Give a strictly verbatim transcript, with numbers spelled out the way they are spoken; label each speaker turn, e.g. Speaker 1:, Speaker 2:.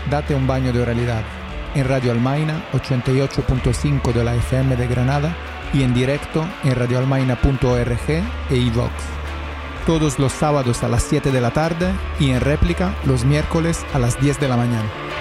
Speaker 1: Date un baño de oralidad en Radio Almaina ochenta y ocho punto cinco de la F M de Granada y en directo en radio almaina punto org e iVox. Todos los sábados a las siete de la tarde y en réplica los miércoles a las diez de la mañana.